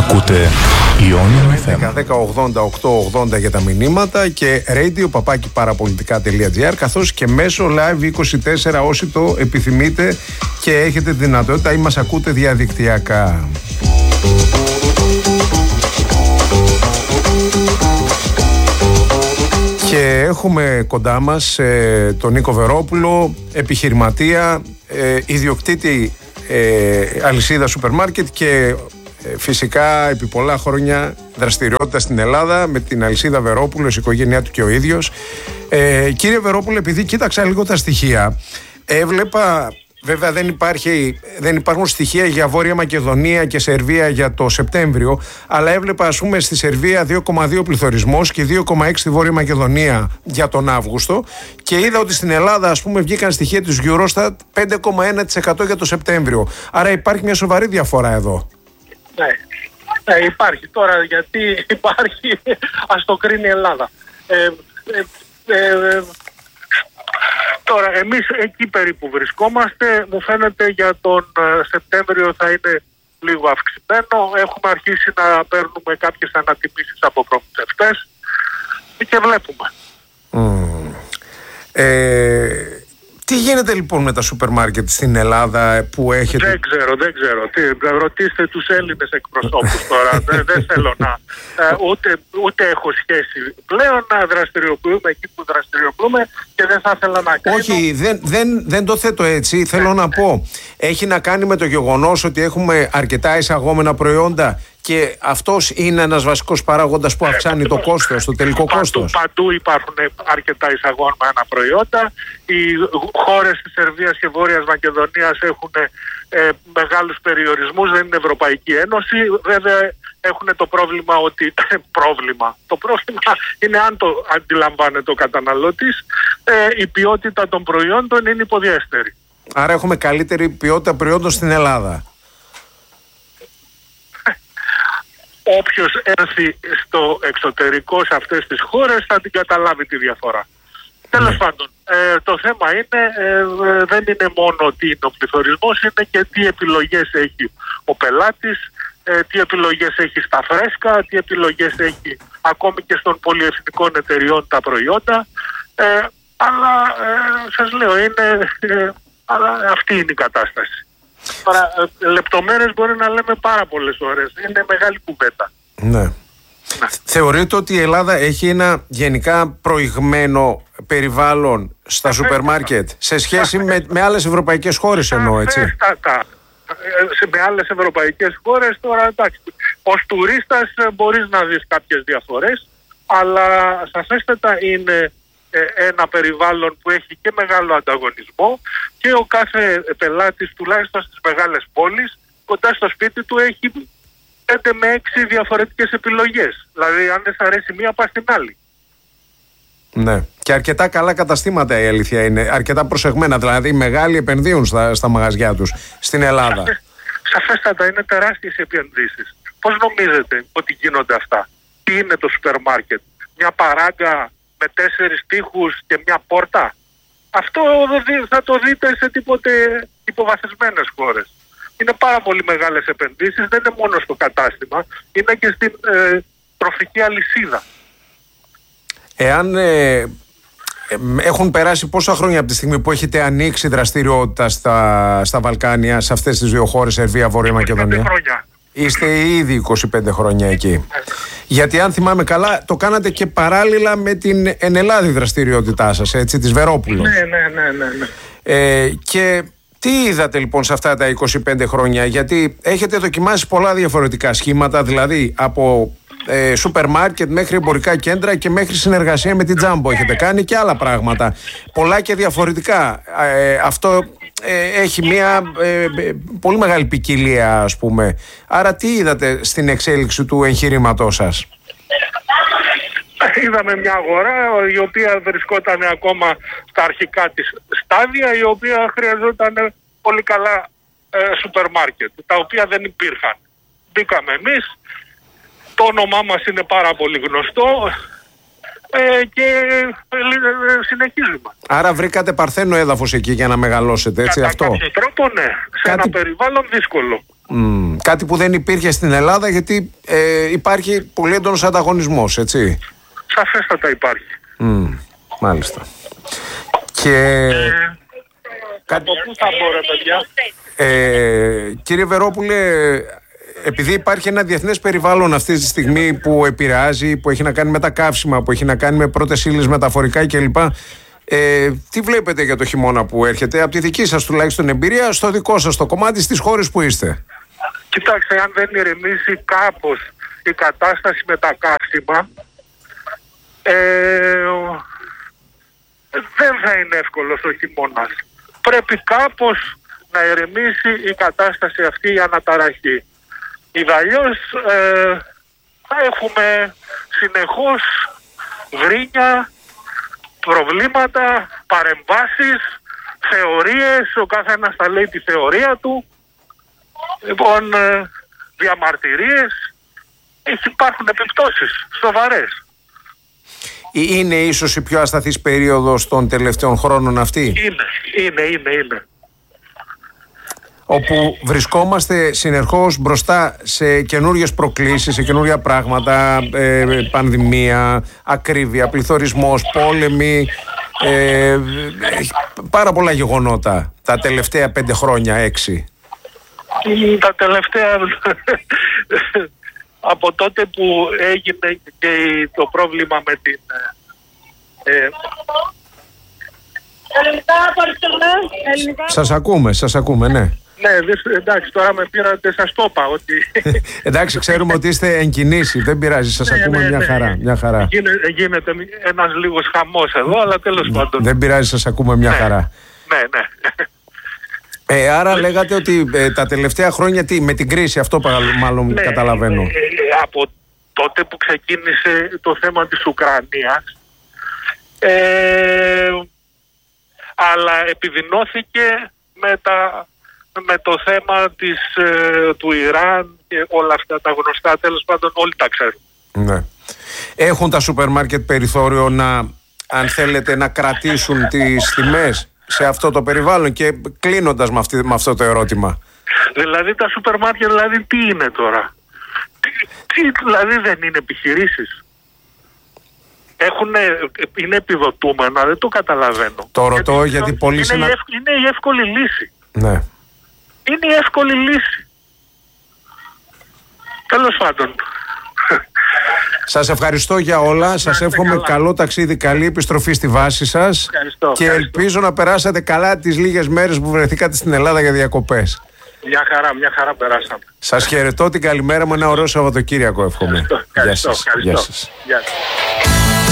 Ακούτε Ionian FM. 1080-880 για τα μηνύματα και radio-parapolitica.gr, καθώς και μέσω live24 όσοι το επιθυμείτε και έχετε τη δυνατότητα ή μας ακούτε διαδικτυακά. Και έχουμε κοντά μας τον Νίκο Βερόπουλο, επιχειρηματία, ιδιοκτήτη αλυσίδα σούπερ μάρκετ και φυσικά επί πολλά χρόνια δραστηριότητα στην Ελλάδα με την αλυσίδα Βερόπουλο, η οικογένειά του και ο ίδιος. Κύριε Βερόπουλο, επειδή κοίταξα λίγο τα στοιχεία, έβλεπα, βέβαια δεν υπάρχουν στοιχεία για Βόρεια Μακεδονία και Σερβία για το Σεπτέμβριο, αλλά έβλεπα ας πούμε στη Σερβία 2,2 πληθωρισμός και 2,6 στη Βόρεια Μακεδονία για τον Αύγουστο, και είδα ότι στην Ελλάδα ας πούμε βγήκαν στοιχεία της Eurostat 5,1% για το Σεπτέμβριο. Άρα υπάρχει μια σοβαρή διαφορά εδώ. Ναι, υπάρχει τώρα, γιατί υπάρχει, ας το κρίνει η Ελλάδα. Τώρα εμείς εκεί περίπου βρισκόμαστε. Μου φαίνεται για τον Σεπτέμβριο θα είναι λίγο αυξημένο. Έχουμε αρχίσει να παίρνουμε κάποιες ανατιμήσεις από προμηθευτές και βλέπουμε. Τι γίνεται λοιπόν με τα σούπερ μάρκετ στην Ελλάδα που έχετε? Δεν ξέρω. Ρωτήστε τους Έλληνες εκπροσώπους τώρα. Δεν θέλω να... Ούτε έχω σχέση πλέον να δραστηριοποιούμε εκεί που δραστηριοποιούμε και δεν θα ήθελα να κάνω. Όχι, δεν το θέτω έτσι. Θέλω να πω, έχει να κάνει με το γεγονός ότι έχουμε αρκετά εισαγόμενα προϊόντα και αυτός είναι ένας βασικός παράγοντας που αυξάνει το κόστος, το τελικό κόστος. Παντού υπάρχουν αρκετά εισαγόμενα προϊόντα. Οι χώρες της Σερβίας και Βόρειας Μακεδονίας έχουν μεγάλους περιορισμούς, δεν είναι Ευρωπαϊκή Ένωση. Βέβαια έχουν το πρόβλημα ότι... Το πρόβλημα είναι, αν το αντιλαμβάνεται ο καταναλώτης, η ποιότητα των προϊόντων είναι υποδιέστερη. Άρα έχουμε καλύτερη ποιότητα προϊόντων στην Ελλάδα. Όποιος έρθει στο εξωτερικό σε αυτές τις χώρες θα την καταλάβει τη διαφορά. Τέλος πάντων, το θέμα είναι, δεν είναι μόνο τι είναι ο πληθωρισμός, είναι και τι επιλογές έχει ο πελάτης, τι επιλογές έχει στα φρέσκα, τι επιλογές έχει ακόμη και των πολυεθνικών εταιριών τα προϊόντα. Αλλά σας λέω, αλλά αυτή είναι η κατάσταση. Τώρα, λεπτομέρειες μπορεί να λέμε πάρα πολλές ώρες. Είναι μεγάλη κουβέντα. Ναι. Θεωρείτε ότι η Ελλάδα έχει ένα γενικά προηγμένο περιβάλλον στα σούπερ μάρκετ σε σχέση με άλλες ευρωπαϊκές χώρες, εννοώ, έτσι? Με άλλες ευρωπαϊκές χώρες τώρα, εντάξει, ως τουρίστας μπορείς να δεις κάποιες διαφορές, αλλά σαφέστατα είναι ένα περιβάλλον που έχει και μεγάλο ανταγωνισμό και ο κάθε πελάτης, τουλάχιστον στις μεγάλες πόλεις, κοντά στο σπίτι του έχει 5 με 6 διαφορετικές επιλογές. Δηλαδή αν δεν σ' αρέσει μία, πας στην άλλη. Ναι, και αρκετά καλά καταστήματα, η αλήθεια είναι, αρκετά προσεγμένα, δηλαδή οι μεγάλοι επενδύουν στα μαγαζιά τους στην Ελλάδα. Σαφέστατα είναι τεράστιες επενδύσεις. Πώς νομίζετε ότι γίνονται αυτά? Τι είναι το σούπερ μάρκετ? Μια παράγκα με 4 τοίχους και μια πόρτα? Αυτό θα το δείτε σε τίποτε υποβαθμισμένες χώρες. Είναι πάρα πολύ μεγάλες επενδύσεις, δεν είναι μόνο στο κατάστημα, είναι και στην τροφική αλυσίδα. Εάν έχουν περάσει πόσα χρόνια από τη στιγμή που έχετε ανοίξει δραστηριότητα στα Βαλκάνια, σε αυτές τις δύο χώρες, Σερβία, Βόρεια Μακεδονία? 25 χρόνια. Είστε ήδη 25 χρόνια εκεί. Γιατί αν θυμάμαι καλά, το κάνατε και παράλληλα με την ενελάδη δραστηριότητά σας, έτσι, της Βερόπουλος. Ναι. Και τι είδατε λοιπόν σε αυτά τα 25 χρόνια? Γιατί έχετε δοκιμάσει πολλά διαφορετικά σχήματα, δηλαδή από σούπερ μάρκετ μέχρι εμπορικά κέντρα και μέχρι συνεργασία με την Τζάμπο έχετε κάνει και άλλα πράγματα. Πολλά και διαφορετικά. Αυτό έχει μια πολύ μεγάλη ποικιλία, ας πούμε. Άρα τι είδατε στην εξέλιξη του εγχειρήματός σας? Είδαμε μια αγορά η οποία βρισκόταν ακόμα στα αρχικά της στάδια, η οποία χρειαζόταν πολύ καλά σούπερ μάρκετ, τα οποία δεν υπήρχαν. Μπήκαμε εμείς, το όνομά μας είναι πάρα πολύ γνωστό και συνεχίζουμε. Άρα βρήκατε παρθένο έδαφος εκεί για να μεγαλώσετε, έτσι? Κατά αυτό. κάποιο τρόπο, ναι. Σε ένα περιβάλλον δύσκολο. Κάτι που δεν υπήρχε στην Ελλάδα, γιατί υπάρχει πολύ έντονος ανταγωνισμός, έτσι. Σαφέστατα υπάρχει. Μάλιστα. Και... Από πού θα μπορώ, παιδιά? Κύριε Βερόπουλε, επειδή υπάρχει ένα διεθνές περιβάλλον αυτή τη στιγμή που επηρεάζει, που έχει να κάνει με τα καύσιμα, που έχει να κάνει με πρώτες ύλες, μεταφορικά κλπ. Τι βλέπετε για το χειμώνα που έρχεται, από τη δική σας τουλάχιστον εμπειρία, στο δικό σας το κομμάτι, στις χώρες που είστε? Κοιτάξτε, αν δεν ηρεμήσει κάπως η κατάσταση με τα καύσιμα, δεν θα είναι εύκολος ο χειμώνας. Πρέπει κάπως να ηρεμήσει η κατάσταση αυτή, η αναταραχή. Ιδαλλιώς θα έχουμε συνεχώς γκρίνια, προβλήματα, παρεμβάσεις, θεωρίες, ο καθένας θα λέει τη θεωρία του. Λοιπόν, διαμαρτυρίες, υπάρχουν επιπτώσεις σοβαρές. Είναι ίσως η πιο ασταθής περίοδος των τελευταίων χρόνων αυτή? Είναι. Όπου βρισκόμαστε συνεχώς μπροστά σε καινούριες προκλήσεις, σε καινούρια πράγματα, πανδημία, ακρίβεια, πληθωρισμός, πόλεμοι, πάρα πολλά γεγονότα τα τελευταία 5 χρόνια, 6. Τα τελευταία από τότε που έγινε και το πρόβλημα με την Σας ακούμε, ναι. Ναι, εντάξει, τώρα με πήρατε, σας το είπα ότι... Εντάξει, ξέρουμε ότι είστε εν κινήσει, δεν πειράζει, σας ακούμε μια χαρά. Γίνεται ένας λίγος χαμός εδώ, αλλά τέλος πάντων. Δεν πειράζει, σας ακούμε μια χαρά. Ναι. Άρα λέγατε ότι τα τελευταία χρόνια με την κρίση, αυτό μάλλον καταλαβαίνω. Από τότε που ξεκίνησε το θέμα της Ουκρανίας, αλλά επιδεινώθηκε με το θέμα του Ιράν και όλα αυτά τα γνωστά, τέλος πάντων όλοι τα ξέρουν. Ναι. Έχουν τα σούπερ μάρκετ περιθώριο αν θέλετε, να κρατήσουν τις τιμές σε αυτό το περιβάλλον? Και κλείνοντας με αυτό το ερώτημα, δηλαδή τα σούπερ μάρκετ δηλαδή τι είναι τώρα? Τι δηλαδή δεν είναι επιχειρήσεις? Είναι επιδοτούμενα, δεν το καταλαβαίνω. Το ρωτώ γιατί πολλοί είναι η εύκολη λύση. Ναι. Είναι η εύκολη λύση. Τέλος πάντων. Σας ευχαριστώ για όλα. Σας εύχομαι καλό ταξίδι, καλή επιστροφή στη βάση σας. Και ελπίζω να περάσατε καλά τις λίγες μέρες που βρεθήκατε στην Ελλάδα για διακοπές. Μια χαρά περάσαμε. Σας χαιρετώ, την καλημέρα μου, ένα ωραίο Σαββατοκύριακο εύχομαι. Ευχαριστώ. Γεια σας.